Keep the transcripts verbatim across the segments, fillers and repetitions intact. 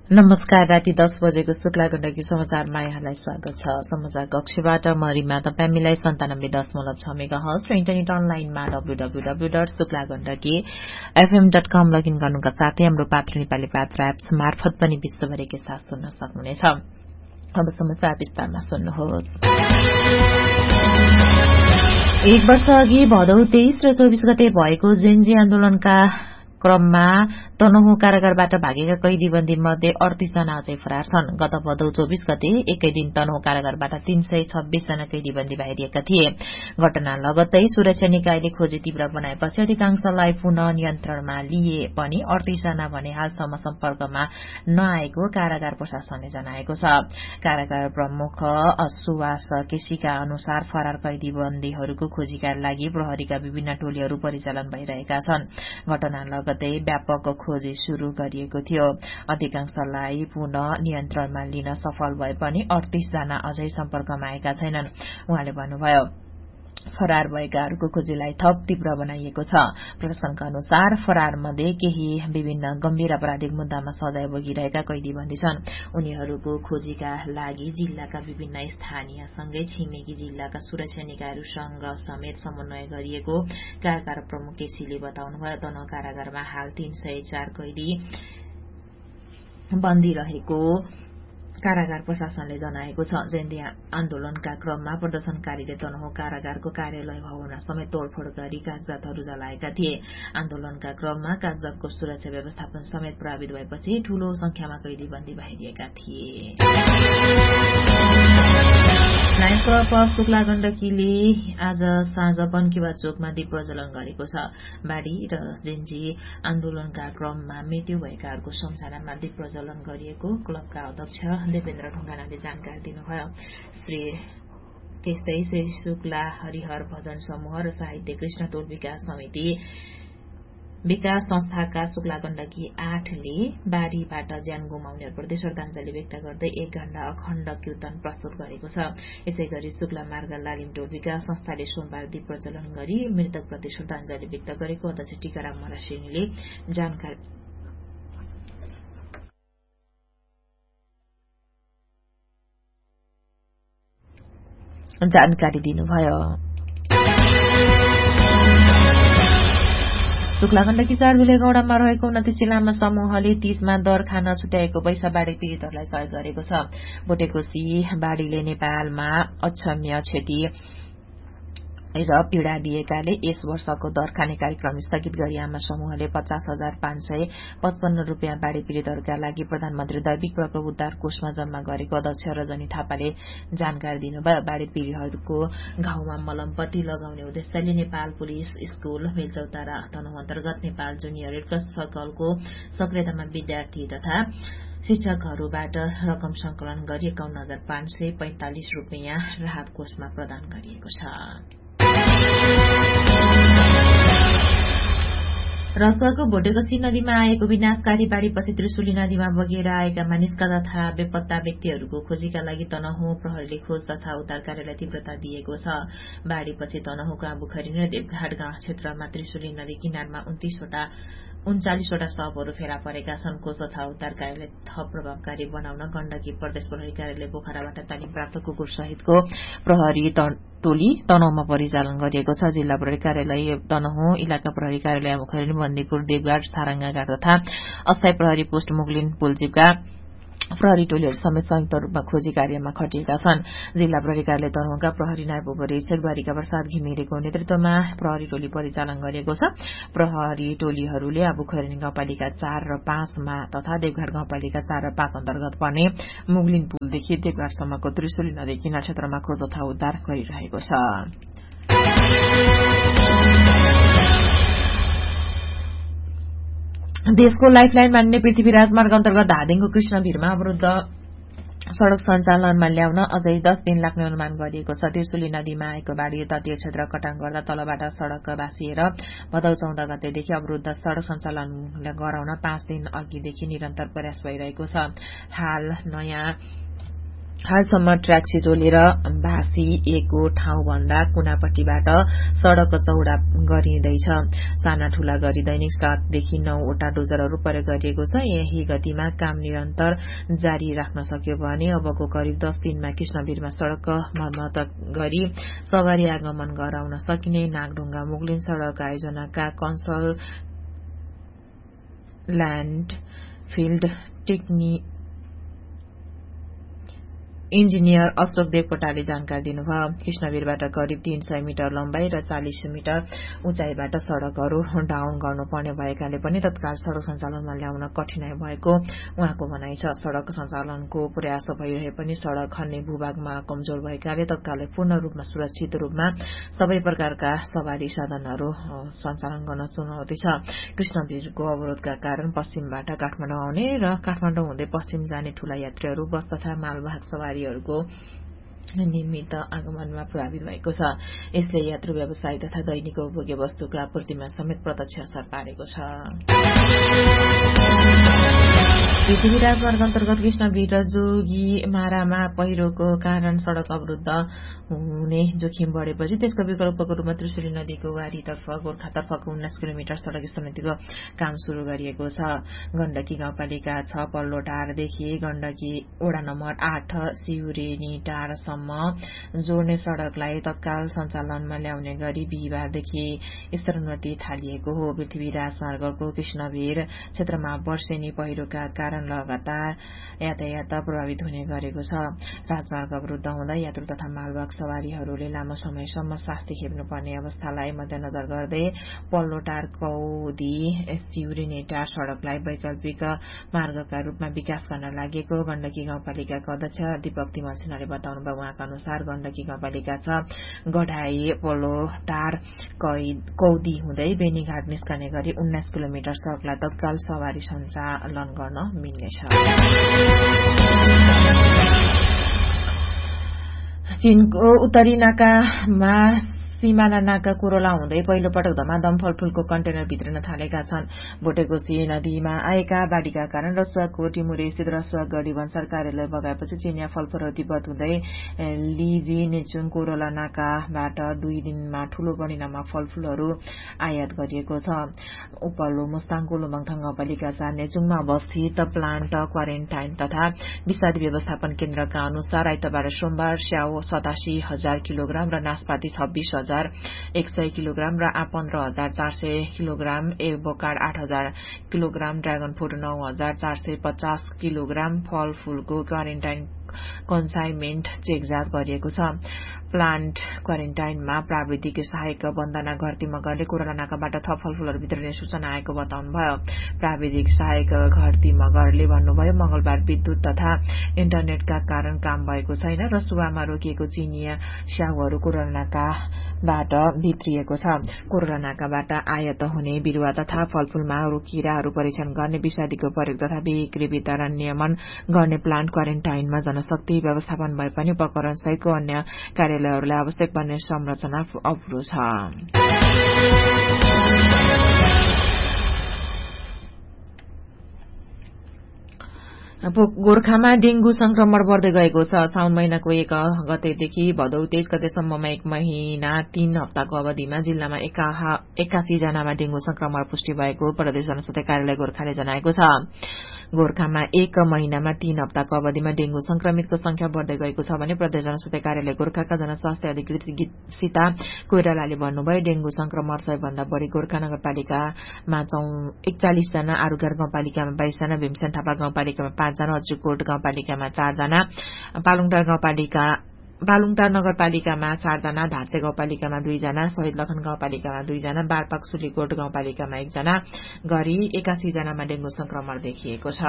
नमस्कार। राति दस बजेको शुक्ला गण्डकी समाचारमा यहाँलाई स्वागत छ। समाचार कक्षबाट म रिमा तपाईमीलाई सन्तानब्बे दशमलव छ मेगा हर्ज र इन्टरनेट अनलाइनमा W W W dot Shukla Gandaki FM dot com login गर्नुका साथै हाम्रो पात्र नेपाली पात्र एप्स मार्फत पनि विश्वभरिकै साथ सुन्न सक्नुहुनेछ। अब समाचार विस्तारमा सुन्नुहोस्। एक वर्ष अघि भदौ तेइस र चौबिस गते भएको जेनजी आन्दोलनका क्रममा तनहुँ कारागारबाट भागेका कैदीबन्दी मध्ये अडतीस जना अझै फरार छन्। गत भदौ चौबिस गते एकै दिन तनहुँ कारागारबाट तीन सय छब्बीस जना कैदीबन्दी बाहिरिएका थिए। घटना लगत्तै सुरक्षा निकायले खोजी तीव्र बनाएपछि अधिकांशलाई पुनः नियन्त्रणमा लिए पनि अडतीस जना भने हालसम्म सम्पर्कमा नआएको कारागार प्रशासनले जनाएको छ। कारागार प्रमुख सुवास केसीका अनुसार फरार कैदीबन्दीहरूको खोजीका लागि प्रहरीका विभिन्न टोलीहरू परिचालन भइरहेका छन्। घटना लगत्तै व्यापक खोजी शुरू गरिएको थियो। अधिकांशलाई पुनः नियन्त्रणमा लिन सफल भए पनि अडतीस जना अझै सम्पर्कमा आएका छैनन्। उहाँले भन्नुभयो, फरार भएकाहरूको खोजीलाई थप तीव्र बनाइएको छ। प्रशासनका अनुसार फरार मध्ये केही विभिन्न गम्भीर आपराधिक मुद्दामा सजाय भोगिरहेका कैदीबन्दी छन्। उनीहरूको खोजीका लागि जिल्लाका विभिन्न स्थानीयसँगै छिमेकी जिल्लाका सुरक्षा निकायहरूसँग समेत समन्वय गरिएको कारागार प्रमुख केसीले बताउनुभयो। तनहुँ कारागारमा हाल तीन सय चार कैदी बन्दी रहेको कारागार प्रशासनले जनाएको छ। जेनजी आन्दोलनका क्रममा प्रदर्शनकारीले तनहुँ कारागारको कार्यालय भवनमा समेत तोडफोड गरी कागजातहरू जलाएका थिए। आन्दोलनका क्रममा कागजातको सुरक्षा व्यवस्थापन समेत प्रभावित भएपछि ठूलो संख्यामा कैदीबन्दी बाहिरिएका थिए। लायन्स क्लब अफ शुक्ला गण्डकीले आज साँझ पन्केवा चोकमा दीप प्रज्वलन गरेको छ। बाढ़ी र जेनजी आन्दोलनका क्रममा मृत्यु भएकाहरूको सम्झनामा दीप प्रज्वलन गरिएको क्लबका अध्यक्ष देवेन्द्र ढुङ्गानाले जानकारी दिनुभयो। श्री त्यस्तै श्री शुक्ला हरिहर भजन समूह र साहित्य कृष्ण टोल विकास समिति विकास संस्थाका शुक्ला गण्डकी आठले बाढ़ीबाट ज्यान गुमाउनेहरूप्रति श्रद्धाञ्जली व्यक्त गर्दै एक घण्टा अखण्ड कीर्तन प्रस्तुत गरेको छ। यसै गरी शुक्ला मार्ग लालिम टोल विकास संस्थाले सोमबार दीप प्रज्वलन गरी मृतकप्रति श्रद्धाञ्जली व्यक्त गरेको अध्यक्ष टीकाराम मरासिनीले जानकारी जानकारी दिनुभयो। शुक्ला गण्डकी चार धुलेगौडामा रहेको उन्नतिस लामा समूहले तीजमा दर खान छुट्याएको पैसा बाढ़ी पीड़ितहरूलाई सहयोग गरेको छ। बोटेकोशी बाढ़ीले नेपालमा अक्षम्य क्षति र पीड़ा दिएकाले यस वर्षको दर खाने कार्यक्रम स्थगित गरी आमा समूहले पचास हजार पाँच सय पचपन्न रूपियाँ बाढ़ी पीड़ितहरूका लागि प्रधानमन्त्री दैविक प्रकोप उद्धार कोषमा जम्मा गरेको अध्यक्ष रजनी थापाले जानकारी दिनुभयो। बाढ़ी पीड़ितहरूको घाउमा मलमपट्टी लगाउने उद्देश्यले नेपाल पुलिस स्कूल मेलचौतारा तनहुँ अन्तर्गत नेपाल जुनियर रेडक्रस सर्कलको सक्रियतामा विद्यार्थी तथा शिक्षकहरूबाट रकम संकलन गरी एकाउन्न हजार पाँच सय पैंतालिस रूपियाँ राहत कोषमा प्रदान गरिएको छ। रसुवाको भोटेकोशी नदीमा आएको विनाशकारी बाढ़ीपछि त्रिशुली नदीमा बगेर आएका मानिसका तथा बेपत्ता व्यक्तिहरूको खोजीका लागि तनहुँ प्रहरीले खोज तथा उद्धार कार्यलाई तीव्रता दिएको छ। बाढ़ीपछि तनहुँको आबुखरी र देवघाट गाउँ क्षेत्रमा त्रिशुली नदी किनारमा उन्तीसवटा उन्चालिसवटा शवहरू फेला परेका छन्। खोज तथा उद्धार कार्यलाई थप प्रभावकारी बनाउन गण्डकी प्रदेश प्रहरी कार्यालय पोखराबाट तालिम प्राप्त कुकुर सहितको प्रहरी टोली तनहुँमा परिचालन गरिएको छ। जिल्ला प्रहरी कार्यालय तनहुँ, इलाका प्रहरी कार्यालय आमुखरी, बन्दीपुर, देवघाट, सारङ्गाघाट तथा अस्थायी प्रहरी पोस्ट मुगलिन पुलजीपका प्रहरी टोलीहरू समेत संयुक्त रूपमा खोजी कार्यमा खटिएका छन्। जिल्ला प्रहरी कार्यालय तनहुँका प्रहरी नायब उपरीक्षक द्वारिका प्रसाद घिमिरेको नेतृत्वमा प्रहरी टोली परिचालन गरिएको छ। प्रहरी टोलीहरूले आबुखैरेनी गाउँपालिका चार र पाँचमा तथा देवघाट गाउँपालिका चार र पाँच अन्तर्गत पर्ने मुगलिन पुलदेखि देवघाटसम्मको त्रिशुली नदी किनार क्षेत्रमा खोज तथा उद्धार गरिरहेको छ। देशको लाइफलाइन मानिने पृथ्वी राजमार्ग अन्तर्गत धादिङको कृष्णभिरमा अवरुद्ध सड़क सञ्चालनमा ल्याउन अझै दस दिन लाग्ने अनुमान गरिएको छ। त्रिशुली नदीमा आएको बाढ़ी तटीय क्षेत्र कटाङ गर्दा तलबाट सड़क भासिएर भदौ चौध गतेदेखि अवरुद्ध सड़क सञ्चालन गराउन पाँच दिन अघिदेखि निरन्तर प्रयास भइरहेको छ। हाल नयाँ हालसम्म ट्र्याक छिचोलेर भाँसिएको ठाउँभन्दा कुनापट्टिबाट सड़क चौड़ा गरिँदैछ। साना ठूला गरी दैनिक सातदेखि नौवटा डोजरहरू प्रयोग गरिएको छ। यही गतिमा काम निरन्तर जारी राख्न सक्यो भने अबको करिब दस दिनमा कृष्णवीरमा सड़क मर्मत गरी सवारी आगमन गराउन सकिने नागढुङ्गा मुगलिन सड़क आयोजनाका Kansal land field टेक्नी engineer Ashok देवकोटाले जानकारी दिनुभयो। कृष्णवीरबाट करिब तीन सय मिटर लम्बाई र चालिस मिटर उचाइबाट सड़कहरू डाउन गर्नुपर्ने भएकाले पनि तत्काल सड़क सञ्चालनमा ल्याउन कठिनाई भएको उहाँको भनाइ छ। सड़क सञ्चालनको प्रयास भइरहे पनि सड़क खन्ने भूभागमा कमजोर भएकाले तत्कालै पूर्ण रूपमा सुरक्षित रूपमा सबै प्रकारका सवारी साधनहरू सञ्चालन गर्न चुनौती छ। कृष्णवीरको अवरोधका कारण पश्चिमबाट काठमाडौँ आउने र काठमाडौँ हुँदै पश्चिम जाने ठूला यात्रीहरू बस तथा मालवाहक सवारी को नियमित आगमनमा प्रभावित भएको छ। यसले यात्रु व्यवसाय तथा दैनिक उपभोग्य वस्तुको आपूर्तिमा समेत प्रत्यक्ष असर पारेको छ। पृथ्वीराज मार्ग अन्तर्गत कृष्णवीर र जोगीमारामा पहिरोको कारण सड़क अवरुद्ध हुने जोखिम बढ़ेपछि त्यसको विकल्पको रूपमा त्रिशुली नदीको वारीतर्फ गोर्खातर्फको उन्नाइस किलोमिटर सड़क स्तरोन्नतिको काम शुरू गरिएको छ। गण्डकी गाउँपालिका छ पल्लोटारदेखि गण्डकी वडा नम्बर आठ सिउरेनी टारसम्म जोड्ने सड़कलाई तत्काल सञ्चालनमा ल्याउने गरी बिहिबारदेखि स्तरोन्नति थालिएको हो। पृथ्वीराज मार्गको कृष्णवीर क्षेत्रमा वर्षेनी पहिरोका कारण लगातार यातायात प्रभावित हुने गरेको छ। राजमार्ग अवरुद्ध हुँदा यात्रु तथा मालवाहक सवारीहरूले लामो समयसम्म शास्ति खेप्नुपर्ने अवस्थालाई मध्यनजर गर्दै पल्लोटार कौदी सिउरेनेटार सड़कलाई वैकल्पिक मार्गका रूपमा विकास गर्न लागेको गण्डकी गाउँपालिकाका अध्यक्ष दीपक तिमल सिन्हाले बताउनुभयो। उहाँका अनुसार गण्डकी गाउँपालिका छ गढाए पल्लोटार कौदी हुँदै बेनीघाट निस्कने गरी उन्नाइस किलोमिटर सड़कलाई तत्काल सवारी सञ्चालन गर्न मिल्नेछ। चीनको उत्तरी नाकामा सीमाना नाका कोरोला हुँदै पहिलो पटक धमाधम फलफूलको कन्टेनर भित्रिन थालेका छन्। भोटेकोशी नदीमा आएका बाढ़ीका कारण रसुवाको टिमुरे स्थित रसुवा गढी भन्सार कार्यालय बगाएपछि चिनिया फलफूलहरू तिब्बत हुँदै लिजी नेचुङ कोरोला नाकाबाट दुई दिनमा ठूलो परिमाणमा फलफूलहरू आयात गरिएको छ। उपल्लो मुस्ताङको लुमङथाङ गाउँपालिका चार नेचुङमा अवस्थित प्लान्ट क्वारेन्टाइन तथा विषादी व्यवस्थापन केन्द्रका अनुसार आइतबार सोमबार स्याउ सतासी हजार किलोग्राम र नाशपाती छब्बीस हजार एक सय किलोग्राम र आ पन्ध्र हजार चार सय किलोग्राम एभोकाड आठ हजार किलोग्राम ड्रागन फ्रूट नौ हजार चार सय पचास किलोग्राम फलफूलको क्वारेन्टाइन कन्साइनमेन्ट चेक जाँच गरिएको छ। प्लान्ट क्वारेन्टाइनमा प्राविधिक सहायक वन्दना घरती मगरले कोरोला नाकाबाट थप फलफूलहरू वितरण सूचना आएको बताउनुभयो। प्राविधिक सहायक घरती मगरले भन्नुभयो मंगलबार विद्युत तथा इन्टरनेटका कारण काम भएको छैन। रसुवामा रोकिएको चिनिया स्याउहरू कोरोला नाकाबाट भित्रिएको छ। कोरोला नाकाबाट आयात हुने बिरुवा तथा फलफूलमा कीराहरू परीक्षण गर्ने विषादीको प्रयोग तथा बिक्री वितरण नियमन गर्ने प्लान्ट क्वारेन्टाइनमा जनशक्ति व्यवस्थापन भए पनि उपकरण सहितको अन्य कार्यालयहरूलाई आवश्यक पर्ने संरचना अपुरो छ। गोर्खामा डेंगू संक्रमण बढ़दै गएको छ। साउन महिनाको एक गतेदेखि भदौ तेइस गतेसम्ममा एक महिना तीन हप्ताको अवधिमा जिल्लामा एकासी जनामा डेंगू संक्रमण पुष्टि भएको प्रदेश जनस्वास्थ्य कार्यालय गोर्खाले जनाएको छ। गोर्खामा एक महिनामा तीन हप्ताको अवधिमा डेंगू संक्रमितको संख्या बढ़दै गएको छ भने प्रदेश जनस्वास्थ्य कार्यालय गोर्खाका जनस्वास्थ्य अधिकृत सीता कोइरालाले भन्नुभयो। डेंगू संक्रमण सबैभन्दा बढ़ी गोर्खा नगरपालिकामा एकचालिस जना, आरुगार गाउँपालिकामा बाइस जना, भीमसेन थापा गाउँपालिकामा पाँच जना, अचुकोट गाउँपालिकामा चार जना, पालुङटार गाउँपालिका बालुङटार नगरपालिकामा चार जना, धार्चे गाउँपालिकामा दुई जना, शहीद लखन गाउँपालिकामा दुई जना, बारपाक सुलीकोट गाउँपालिकामा एक जना गरी एकासी जनामा डेंगू संक्रमण देखिएको छ।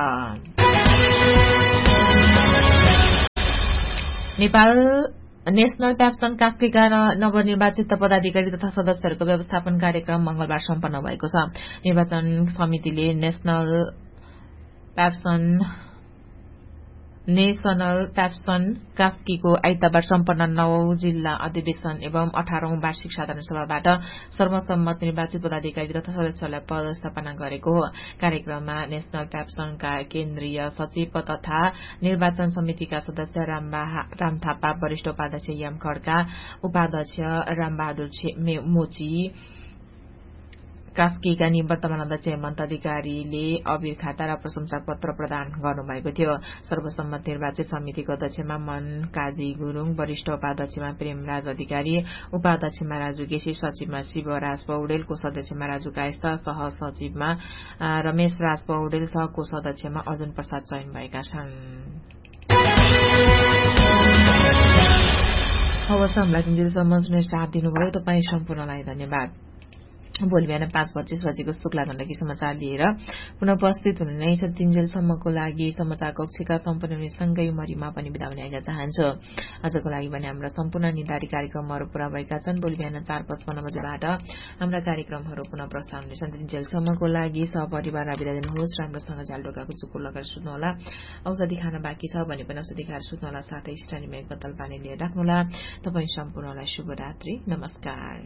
नेपाल नेशनल प्याप्सन कास्कीका नवनिर्वाचित पदाधिकारी तथा सदस्यहरूको व्यवस्थापन कार्यक्रम मंगलबार सम्पन्न भएको छ। निर्वाचन समितिले नेशनल प्याप्सन नेशनल प्याप्सन कास्कीको आइतबार सम्पन्न नवौं जिल्ला अधिवेशन एवं अठारौं वार्षिक साधारण सभाबाट सर्वसम्मत निर्वाचित पदाधिकारी तथा सदस्यलाई पदस्थापना गरेको हो। कार्यक्रममा नेशनल प्याप्सनका केन्द्रीय सचिव तथा निर्वाचन समितिका सदस्य राम थापा, वरिष्ठ उपाध्यक्ष एम खड्का, उपाध्यक्ष रामबहादुर मोची, कास्कीका निवर्तमान अध्यक्ष हेमन्त अधिकारीले अबिर खाता र प्रशंसा पत्र प्रदान गर्नुभएको थियो। सर्वसम्मत निर्वाचित समितिको अध्यक्षमा मन काजी गुरूङ, वरिष्ठ उपाध्यक्षमा प्रेमराज अधिकारी, उपाध्यक्षमा राजु केसी, सचिवमा शिवराज पौडेल, कोषाध्यक्षमा राजु कायस्थ, सह सचिवमा रमेश राज पौडेल, सह कोषाध्यक्षमा अर्जुन प्रसाद चयन भएका छन्। हवस्, हामीलाई जुनसम्म सुने साथ दिनुभयो तपाईँ सम्पूर्णलाई धन्यवाद। भोलि बिहान पाँच पच्चीस बजेको शुक्ला गण्डकी समाचार लिएर पुनः उपस्थित हुने नै छ। तिनजेलसम्मको लागि समाचार कक्षका सम्पूर्ण सँगै मरिमा पनि बिदा हुने आज्ञा चाहन्छु। आजको लागि भने हाम्रा सम्पूर्ण निर्धारित कार्यक्रमहरू पूरा भएका छन्। भोलि बिहान चार पचपन्न बजेबाट हाम्रा कार्यक्रमहरू पुनः प्रसारण हुनेछन्। तिनजेलसम्मको लागि सहपरिवार बिदा दिनुहोस्। राम्रोसँग झ्याल ढोकाको चुक्को लगाएर सुत्नुहोला। औषधि खान बाँकी छ भने पनि औषधि खाएर सुत्नुहोला। साथै स्टानीमा एक बोतल पानी लिएर राख्नुहोला। तपाईँ सम्पूर्णलाई शुभरात्रि, नमस्कार।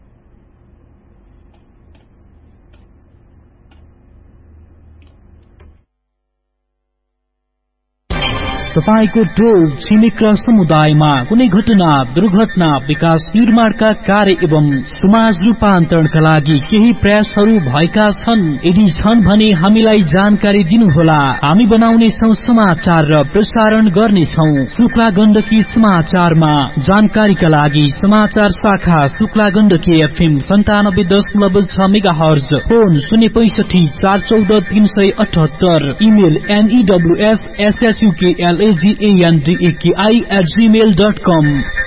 तपाईको टोल छिमेक र समुदायमा कुनै घटना, दुर्घटना, विकास निर्माणका कार्य एवं समाज रूपान्तरणका लागि केही प्रयासहरू भएका छन्? यदि छन् भने हामीलाई जानकारी दिनुहोला। हामी बनाउनेछौं समाचार र प्रसारण गर्नेछौं। शुक्ला गण्डकी समाचारमा जानकारीका लागि समाचार शाखा शुक्ला गण्डकी एफएम सन्तानब्बे दशमलव छ मेगा हर्ज, फोन शून्य पैसठी चार चौध तीन सय अठहत्तर, email एनईडब्ल्यूएस एसएसयूकेएल एजीएनडीएकेआई at Gmail dot com.